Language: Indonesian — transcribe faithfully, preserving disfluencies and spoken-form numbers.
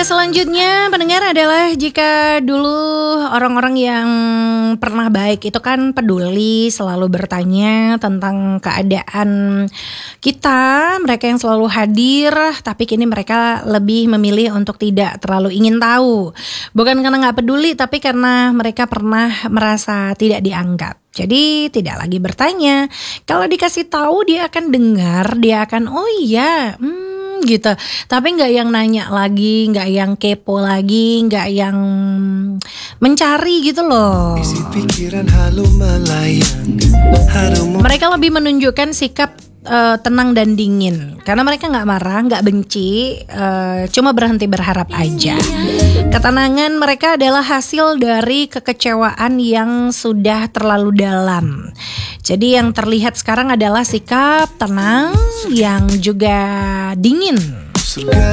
selanjutnya pendengar adalah jika dulu orang-orang yang pernah baik itu kan peduli, selalu bertanya tentang keadaan kita, mereka yang selalu hadir, tapi kini mereka lebih memilih untuk tidak terlalu ingin tahu. Bukan karena gak peduli, tapi karena mereka pernah merasa tidak dianggap. Jadi tidak lagi bertanya. Kalau dikasih tahu dia akan dengar, dia akan oh iya, hmm, gitu. Tapi nggak yang nanya lagi, nggak yang kepo lagi, nggak yang mencari gitu loh. Mereka lebih menunjukkan sikap uh, tenang dan dingin, karena mereka nggak marah, nggak benci, uh, cuma berhenti berharap aja. Ketenangan mereka adalah hasil dari kekecewaan yang sudah terlalu dalam. Jadi yang terlihat sekarang adalah sikap tenang yang juga dingin.